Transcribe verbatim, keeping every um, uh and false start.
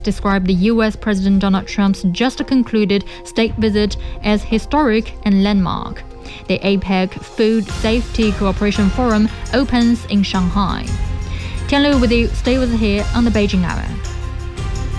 described the U S President Donald Trump's just concluded state visit as historic and landmark. The APEC Food Safety Cooperation Forum opens in Shanghai. Tian Lu with you. Stay with us here on the Beijing Hour.